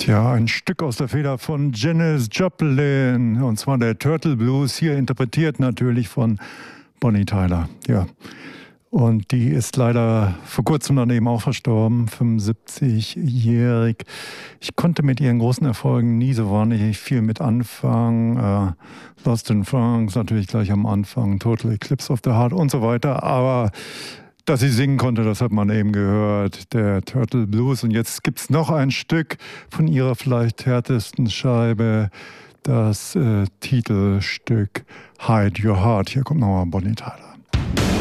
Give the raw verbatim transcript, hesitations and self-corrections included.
Tja, ein Stück aus der Feder von Janis Joplin, und zwar der Turtle Blues, hier interpretiert natürlich von Bonnie Tyler. Ja. Und die ist leider vor kurzem daneben auch verstorben, fünfundsiebzigjährig. Ich konnte mit ihren großen Erfolgen nie so wahnsinnig viel mit anfangen. Äh, Lost in France natürlich gleich am Anfang, Total Eclipse of the Heart und so weiter. Aber dass sie singen konnte, das hat man eben gehört, der Turtle Blues. Und jetzt gibt's noch ein Stück von ihrer vielleicht härtesten Scheibe, das äh, Titelstück Hide Your Heart. Hier kommt nochmal Bonnie Tyler.